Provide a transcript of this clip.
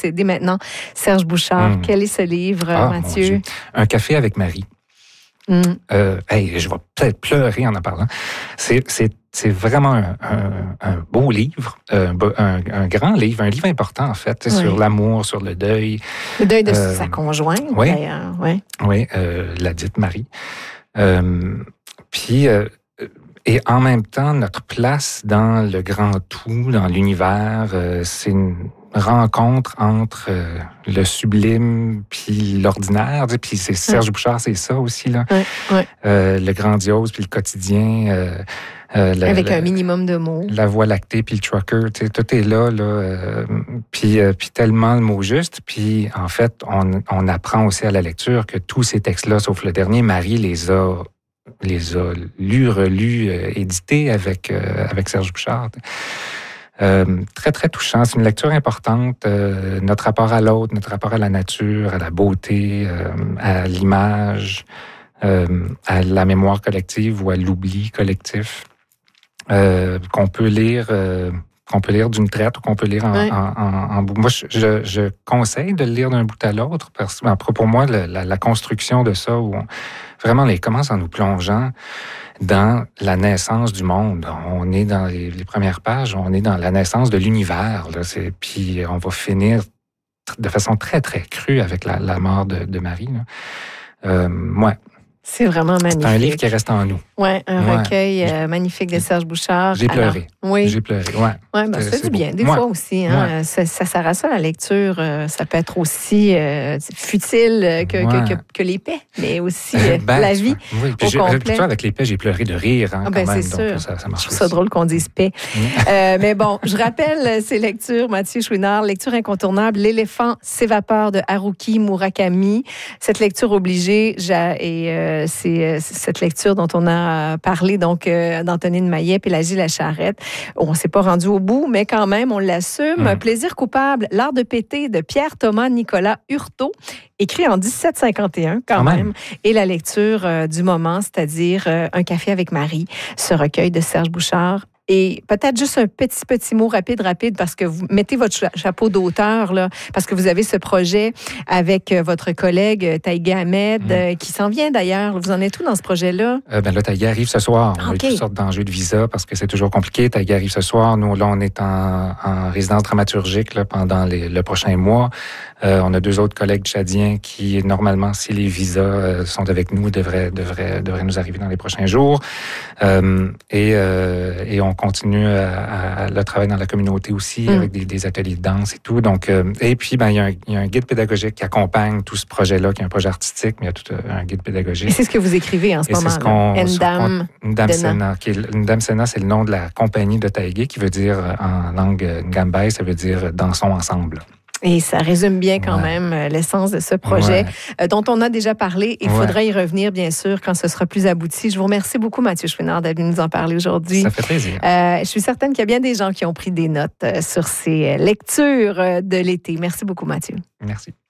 décédé maintenant, Serge Bouchard. Quel est ce livre, Mathieu? Un café avec Marie. Je vais peut-être pleurer en parlant. C'est vraiment un beau livre, un grand livre, un livre important en fait, sur l'amour, sur le deuil. Le deuil de sa conjointe, d'ailleurs. Oui, la dite Marie. Et en même temps, notre place dans le grand tout, dans l'univers, c'est une rencontre entre le sublime puis l'ordinaire. Puis c'est Serge Bouchard, c'est ça aussi, là. Le grandiose puis le quotidien. Avec un minimum de mots. La Voie lactée puis le trucker, tout est là. Puis tellement le mot juste. Puis en fait, on apprend aussi à la lecture que tous ces textes-là, sauf le dernier, Marie les a lus, relus, édités avec Serge Bouchard. Très, très touchant. C'est une lecture importante. Notre rapport à l'autre, notre rapport à la nature, à la beauté, à l'image, à la mémoire collective ou à l'oubli collectif, qu'on peut lire d'une traite ou qu'on peut lire en bout. Moi, je conseille de le lire d'un bout à l'autre parce que pour moi, la construction de ça, où vraiment, il commence en nous plongeant dans la naissance du monde. On est dans les premières pages, on est dans la naissance de l'univers. Puis on va finir de façon très, très crue avec la mort de Marie. C'est vraiment magnifique. C'est un livre qui reste en nous. Oui, un recueil magnifique de Serge Bouchard. J'ai pleuré. Oui. J'ai pleuré, ça fait du bien. Des fois aussi, ça sert à ça, la lecture. Ça peut être aussi futile que l'épais, mais aussi la vie au complet. Avec l'épais, j'ai pleuré de rire. C'est sûr. Ça marche. Je trouve ça drôle qu'on dise paix. Mais bon, je rappelle ces lectures, Mathieu Chouinard, lecture incontournable, L'éléphant s'évapore de Haruki Murakami. Cette lecture obligée, c'est cette lecture dont on a parlé, donc, d'Antonine Maillet, Pélagie Lacharette. On ne s'est pas rendu au bout, mais quand même, on l'assume. Plaisir coupable, L'art de péter de Pierre-Thomas Nicolas Hurtaud, écrit en 1751, quand même. Et la lecture du moment, c'est-à-dire Un café avec Marie, ce recueil de Serge Bouchard. Et peut-être juste un petit mot rapide, parce que vous mettez votre chapeau d'auteur, là, parce que vous avez ce projet avec votre collègue Taïga Ahmed, qui s'en vient d'ailleurs. Vous en êtes où dans ce projet-là? Là, Taïga arrive ce soir. On a eu toutes sortes d'enjeux de visa parce que c'est toujours compliqué. Taïga arrive ce soir. Nous, là, on est en résidence dramaturgique là, pendant le prochain mois. On a 2 autres collègues tchadiens qui, normalement, si les visas sont avec nous, devraient nous arriver dans les prochains jours. Et on continue à le travail dans la communauté aussi, avec des ateliers de danse et tout. Donc, et puis, il y a un guide pédagogique qui accompagne tout ce projet-là, qui est un projet artistique, mais il y a tout un guide pédagogique. Et c'est ce que vous écrivez en ce moment-là. Ndam Sena. Ndam Sena, c'est le nom de la compagnie de Taïga, qui veut dire, en langue ngambay, ça veut dire « dansons ensemble ». Et ça résume bien quand même l'essence de ce projet dont on a déjà parlé. Il faudra y revenir, bien sûr, quand ce sera plus abouti. Je vous remercie beaucoup, Mathieu Chouinard, d'être venu nous en parler aujourd'hui. Ça fait plaisir. Je suis certaine qu'il y a bien des gens qui ont pris des notes sur ces lectures de l'été. Merci beaucoup, Mathieu. Merci.